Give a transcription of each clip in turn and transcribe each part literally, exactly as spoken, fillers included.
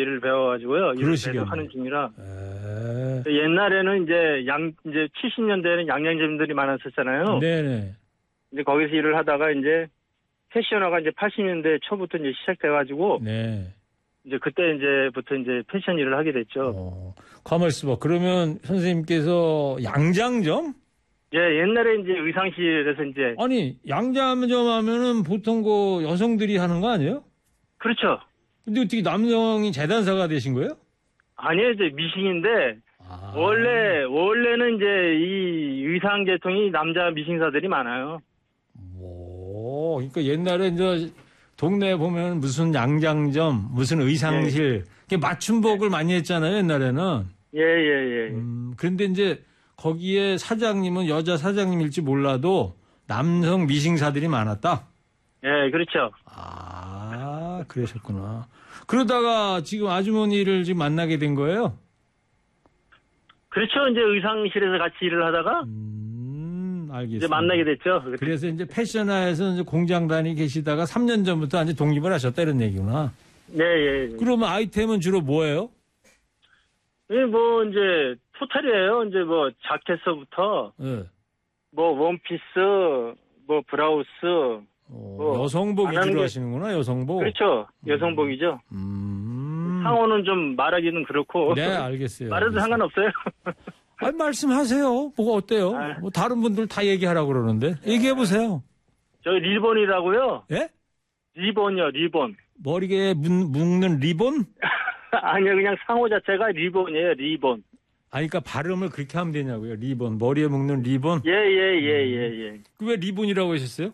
일을 배워가지고요. 일을 계속 하는 중이라. 에... 옛날에는 이제 양, 이제 칠십 년대에는 양양점들이 많았었잖아요. 네네. 이제 거기서 일을 하다가 이제 패션화가 이제 팔십 년대 초부터 이제 시작돼가지고. 네. 이제 그때 이제부터 이제 패션 일을 하게 됐죠. 어, 가만 있어봐. 그러면 선생님께서 양장점? 예, 옛날에 이제 의상실에서 이제. 아니, 양장점 하면은 보통 그 여성들이 하는 거 아니에요? 그렇죠. 근데 어떻게 남성이 재단사가 되신 거예요? 아니요, 이제 미싱인데. 아. 원래, 원래는 이제 이 의상 계통이 남자 미싱사들이 많아요. 오, 그러니까 옛날에 이제 동네에 보면 무슨 양장점, 무슨 의상실, 예. 맞춤복을 많이 했잖아요, 옛날에는. 예, 예, 예. 음, 그런데 이제 거기에 사장님은 여자 사장님일지 몰라도 남성 미싱사들이 많았다? 예, 그렇죠. 아, 그러셨구나. 그러다가 지금 아주머니를 지금 만나게 된 거예요? 그렇죠. 이제 의상실에서 같이 일을 하다가. 음, 알겠습니다. 이제 만나게 됐죠. 그래서 이제 패션화에서 이제 공장단이 계시다가 삼 년 전부터 이제 독립을 하셨다 이런 얘기구나. 네, 예, 예. 그러면 아이템은 주로 뭐예요? 예, 뭐, 이제, 토탈이에요. 이제 뭐, 자켓서부터. 네. 뭐, 원피스, 뭐, 브라우스. 어, 뭐 여성복 위주로 게... 하시는구나, 여성복. 그렇죠. 여성복이죠. 음. 상호는 좀 말하기는 그렇고. 네, 알겠어요. 말해도 알겠어요. 상관없어요. 아니, 말씀하세요. 뭐가 어때요? 아. 뭐 다른 분들 다 얘기하라고 그러는데. 네. 얘기해보세요. 저 리본이라고요? 예? 리본이요, 리본. 머리에 문, 묶는 리본? 아니요, 그냥 상호 자체가 리본이에요, 리본. 아, 그러니까 발음을 그렇게 하면 되냐고요, 리본. 머리에 묶는 리본? 예, 예, 예, 예, 예. 그 왜 리본이라고 하셨어요?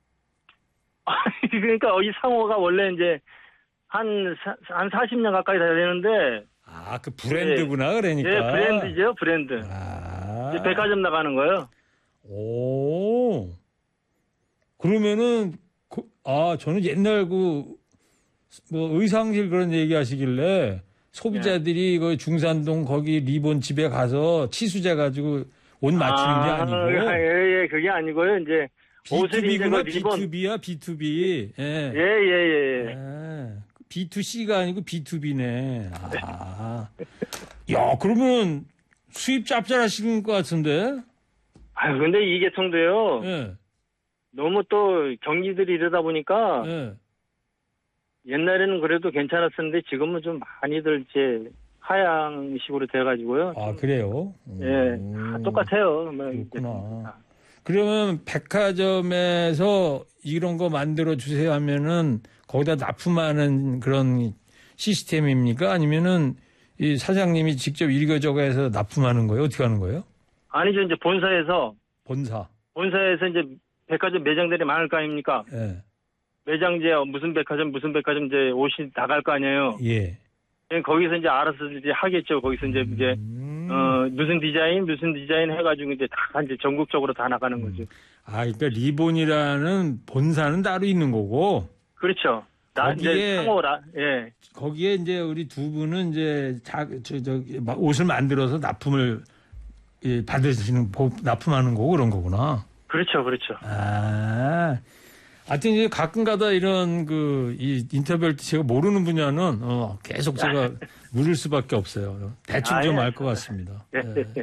그러니까 이 상호가 원래 이제 한, 한 사십 년 가까이 다 되는데. 아, 그 브랜드구나, 예. 그러니까. 예, 브랜드죠, 브랜드. 아. 이제 백화점 나가는 거예요. 오. 그러면은, 그, 아, 저는 옛날 그, 뭐, 의상실 그런 얘기 하시길래 소비자들이 예. 그 중산동 거기 리본 집에 가서 치수제 가지고 옷 맞추는 아, 게 아니고. 예, 예, 그게 아니고요, 이제. 비투비구나, 비투비야, 비투비. 예. 예, 예, 예. 예. 비투씨가 아니고 비투비네. 아. 야, 그러면 수입 짭짤하신 것 같은데? 아 근데 이 계통도요. 예. 너무 또 경기들이 이러다 보니까. 예. 옛날에는 그래도 괜찮았었는데 지금은 좀 많이들 이제 하향식으로 돼가지고요. 아, 그래요? 예. 다 똑같아요. 그렇구나. 그러면 백화점에서 이런 거 만들어 주세요 하면은 거기다 납품하는 그런 시스템입니까? 아니면은 이 사장님이 직접 이거저거 해서 납품하는 거예요? 어떻게 하는 거예요? 아니죠. 이제 본사에서. 본사. 본사에서 이제 백화점 매장들이 많을 거 아닙니까? 예. 매장제 무슨 백화점 무슨 백화점 이제 옷이 나갈 거 아니에요? 예. 거기서 이제 알아서 이제 하겠죠. 거기서 이제 음. 이제 어 무슨 디자인 무슨 디자인 해가지고 이제 다 이제 전국적으로 다 나가는 거죠. 아, 그러니까 리본이라는 본사는 따로 있는 거고. 그렇죠. 나 이제 상호라. 예. 거기에 이제 우리 두 분은 이제 자, 저, 저, 옷을 만들어서 납품을 예, 받으시는 납품하는 거고 그런 거구나. 그렇죠, 그렇죠. 아. 하여튼 이제 가끔 가다 이런 그, 이 인터뷰할 때 제가 모르는 분야는, 어, 계속 제가 물을 수밖에 없어요. 대충 아, 좀 알 것 같습니다. 네.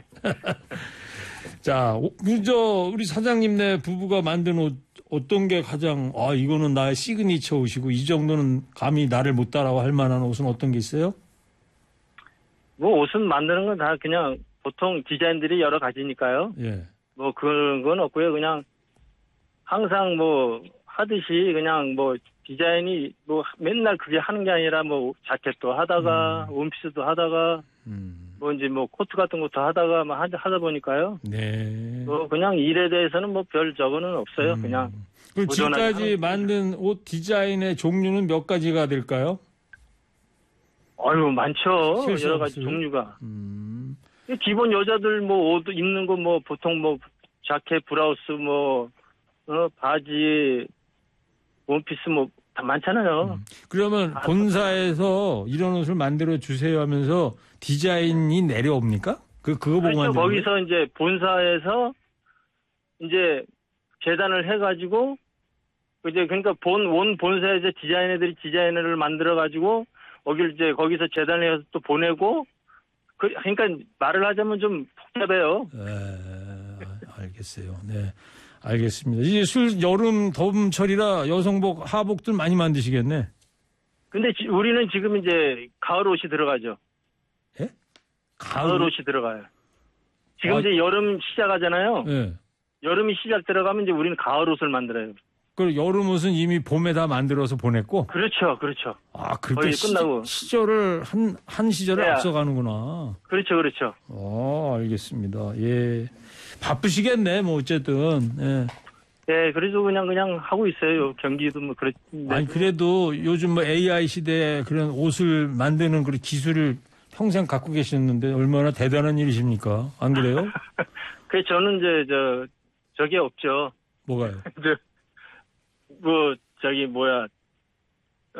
자, 저, 우리 사장님네 부부가 만든 옷, 어떤 게 가장, 아, 이거는 나의 시그니처 옷이고, 이 정도는 감히 나를 못 따라와 할 만한 옷은 어떤 게 있어요? 뭐, 옷은 만드는 건 다 그냥 보통 디자인들이 여러 가지니까요. 예. 뭐, 그런 건 없고요. 그냥 항상 뭐, 하듯이 그냥 뭐 디자인이 뭐 맨날 그게 하는 게 아니라 뭐 자켓도 하다가 음. 원피스도 하다가 음. 뭐 이제 뭐 코트 같은 것도 하다가 막 하다, 하다 보니까요. 네. 뭐 그냥 일에 대해서는 뭐 별 저거는 없어요. 음. 그냥. 그럼 지금까지 만든 옷 디자인의 종류는 몇 가지가 될까요? 아유 많죠. 여러 가지 없어요? 종류가. 음. 기본 여자들 뭐 옷 입는 거 뭐 보통 뭐 자켓, 브라우스 뭐 어, 바지 원피스 뭐 다 많잖아요. 음. 그러면 아, 본사에서 이런 옷을 만들어 주세요 하면서 디자인이 내려옵니까? 그 그거 보고 만드는 거기서 거예요? 이제 본사에서 이제 재단을 해가지고 이제 그러니까 본 원 본사에서 디자이너들이 디자이너를 만들어 가지고 거길 이제 거기서 재단에 또 보내고 그, 그러니까 말을 하자면 좀 복잡해요. 네, 알겠어요. 네, 알겠습니다. 이제 술 여름 더움철이라 여성복 하복들 많이 만드시겠네. 근데 지, 우리는 지금 이제 가을 옷이 들어가죠. 예? 가을, 가을 옷이 들어가요. 지금 아, 이제 여름 시작하잖아요. 네. 여름이 시작 들어가면 이제 우리는 가을 옷을 만들어요. 그 여름 옷은 이미 봄에 다 만들어서 보냈고. 그렇죠, 그렇죠. 아, 그렇게 시, 끝나고 시절을 한 한 시절을 네. 앞서가는구나. 그렇죠, 그렇죠. 어, 알겠습니다. 예, 바쁘시겠네, 뭐 어쨌든. 예. 네, 그래도 그냥 그냥 하고 있어요. 경기도 뭐 그렇. 아니 그래도 요즘 뭐 에이아이 시대에 그런 옷을 만드는 그런 기술을 평생 갖고 계셨는데 얼마나 대단한 일이십니까? 안 그래요? 그 저는 이제 저 저게 없죠. 뭐가요? 뭐 저기 뭐야 어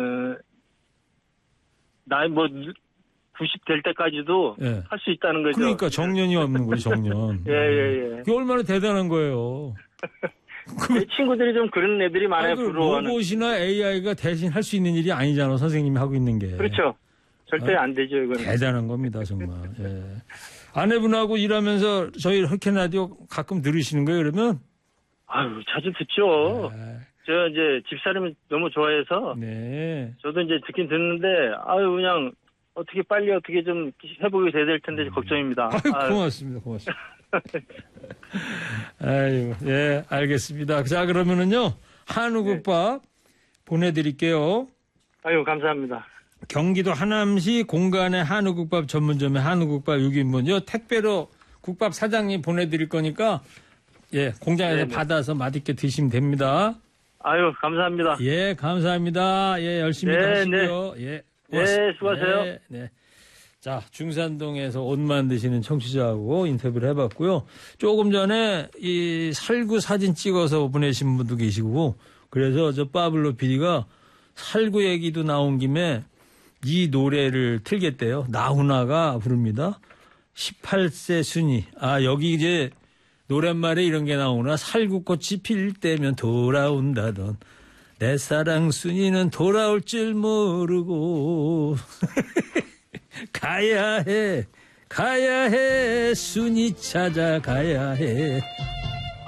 나이 뭐 구십 될 때까지도 예. 할 수 있다는 거죠. 그러니까 정년이 없는 거죠, 정년. 예예예. 예, 예. 그게 얼마나 대단한 거예요. 그 친구들이 좀 그런 애들이 많아요. 그 로봇이나 에이아이가 대신 할 수 있는 일이 아니잖아, 선생님이 하고 있는 게. 그렇죠. 절대 어? 안 되죠, 이건. 대단한 겁니다, 정말. 예. 아내분하고 일하면서 저희 흑현 라디오 가끔 들으시는 거예요, 그러면? 아유, 자주 듣죠. 네. 저 이제 집사람이 너무 좋아해서. 네. 저도 이제 듣긴 듣는데, 아유, 그냥 어떻게 빨리 어떻게 좀 회복이 돼야 될 텐데 음. 걱정입니다. 아유, 아유. 고맙습니다, 고맙습니다. 아유, 예, 알겠습니다. 자, 그러면은요, 한우국밥 네. 보내드릴게요. 아유, 감사합니다. 경기도 하남시 공간의 한우국밥 전문점의 한우국밥 육 인분요. 택배로 국밥 사장님 보내드릴 거니까, 예, 공장에서 네네. 받아서 맛있게 드시면 됩니다. 아유, 감사합니다. 예, 감사합니다. 예, 열심히 네, 하시고요. 네. 예. 네, 수고하세요. 네, 네. 자, 중산동에서 옷 만드시는 청취자하고 인터뷰를 해봤고요. 조금 전에 이 살구 사진 찍어서 보내신 분도 계시고, 그래서 저 파블로 피디가 살구 얘기도 나온 김에 이 노래를 틀겠대요. 나훈아가 부릅니다. 십팔 세 순이. 아, 여기 이제 노랫말에 이런 게 나오나. 살구꽃이 필 때면 돌아온다던. 내 사랑 순이는 돌아올 줄 모르고. 가야 해, 가야 해, 순이 찾아가야 해.